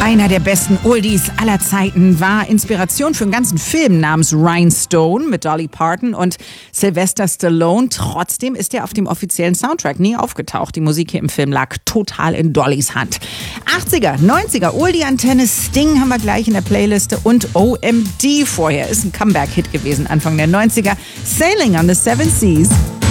Einer der besten Oldies aller Zeiten, war Inspiration für einen ganzen Film namens Rhinestone mit Dolly Parton und Sylvester Stallone. Trotzdem ist er auf dem offiziellen Soundtrack nie aufgetaucht. Die Musik hier im Film lag total in Dollys Hand. 80er, 90er, Oldie-Antenne, Sting haben wir gleich in der Playliste und OMD vorher. Ist ein Comeback-Hit gewesen, Anfang der 90er. Sailing on the Seven Seas.